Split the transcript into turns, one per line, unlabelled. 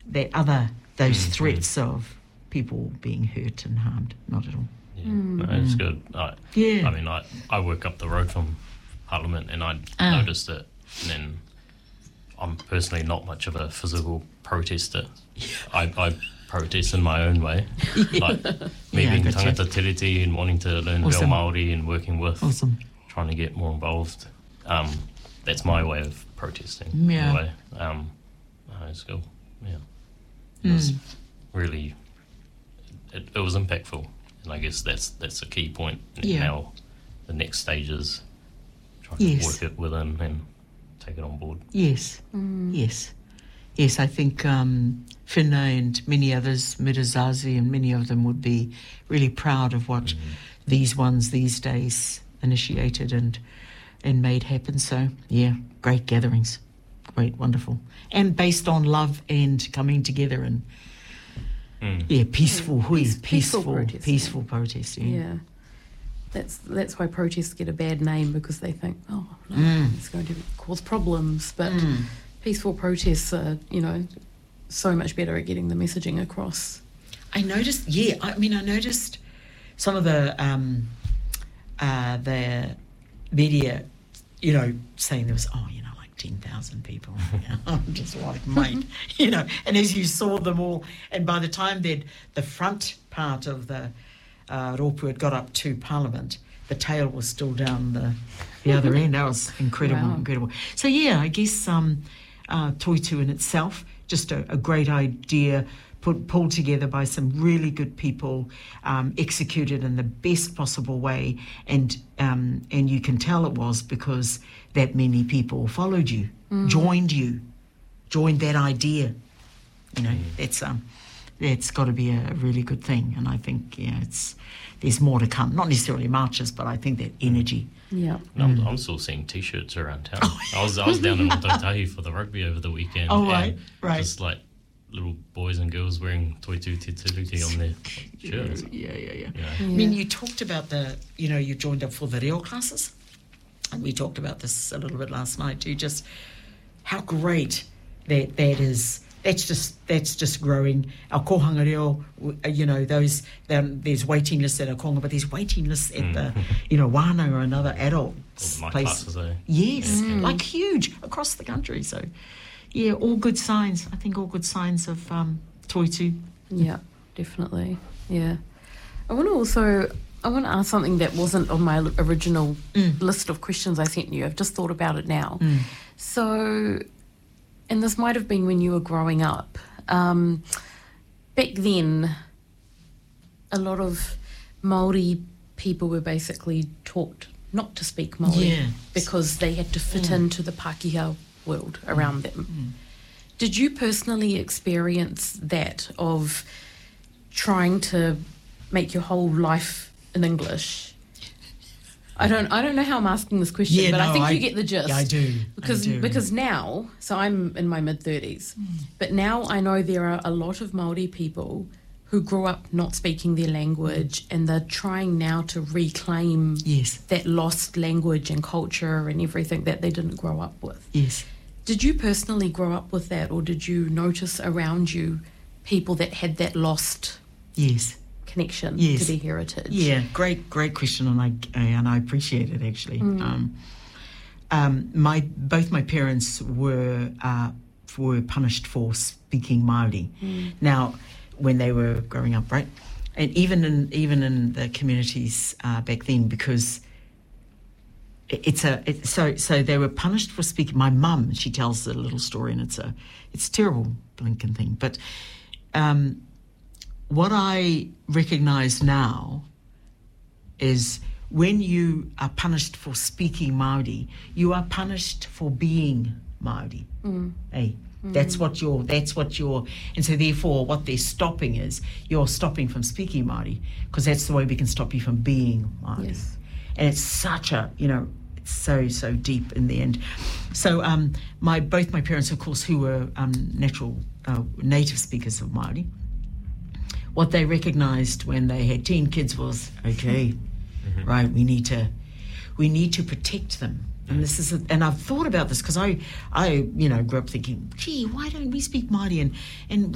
those threats of people being hurt and harmed. Not at all.
Yeah, no, it's good. I mean, I work up the road from Parliament, and I noticed it. And then I'm personally not much of a physical protester. I protest in my own way, like me being tangata tiriti and wanting to learn real Māori and working with, trying to get more involved. That's my way of protesting.
Yeah.
Anyway, it's cool. Yeah, it was really. It was impactful, and I guess that's a key point in how the next stage is trying to work it within and take it on board.
Yes, yes. I think Whina and many others, Mirazazi and many of them would be really proud of what these ones these days initiated and made happen. So yeah, great gatherings, great, wonderful, and based on love and coming together and. Peaceful protesting.
Yeah, that's why protests get a bad name, because they think, it's going to cause problems. But peaceful protests are, so much better at getting the messaging across.
I noticed. I noticed some of the media, saying there was, 10,000 people. I'm just like, mate, and as you saw them all, and by the time the front part of the rōpū had got up to Parliament, the tail was still down the other end. That was incredible. So I guess Toitu in itself, just a great idea, pulled together by some really good people, executed in the best possible way, and you can tell it was because that many people followed you, joined that idea. That's got to be a really good thing, and I think there's more to come. Not necessarily marches, but I think that energy.
Yeah,
I'm still seeing T-shirts around town. I was down in Otautahi for the rugby over the weekend.
Oh right.
Just like little boys and girls wearing Toitu Te Tiriti on their shirts.
Yeah. I mean, you talked about you joined up for the reo classes, and we talked about this a little bit last night too, just how great that is. That's just growing. Our kohanga reo, there's waiting lists at our konga, but there's waiting lists at the, wānau or another adult
my
place.
classes, eh?
Yes, like huge across the country. So, all good signs. I think all good signs of Toitu.
Yeah, definitely. Yeah. I want to ask something that wasn't on my original list of questions I sent you. I've just thought about it now. So, and this might have been when you were growing up. Back then, a lot of Māori people were basically taught not to speak Māori because they had to fit into the Pākehā world around them. Did you personally experience that, of trying to make your whole life in English? I don't know how I'm asking this question, but I think you get the gist.
Yeah, I do.
Because now, so I'm in my mid-30s, but now I know there are a lot of Māori people who grew up not speaking their language, and they're trying now to reclaim that lost language and culture and everything that they didn't grow up with.
Yes.
Did you personally grow up with that, or did you notice around you people that had that lost connection to their heritage?
Yeah, great question, and I appreciate it actually. Both my parents were punished for speaking Māori. Now, when they were growing up, right, and even in the communities back then, because so they were punished for speaking. My mum, she tells a little story, and it's a terrible blinking thing, but. What I recognise now is when you are punished for speaking Māori, you are punished for being Māori. That's what you're, and so therefore what they're stopping is, you're stopping from speaking Māori, because that's the way we can stop you from being Māori. Yes. And it's such a, it's so deep in the end. So both my parents, of course, who were native speakers of Māori, what they recognised when they had 10 kids was, right, we need to protect them. And this is, and I've thought about this because I grew up thinking, gee, why don't we speak Māori? And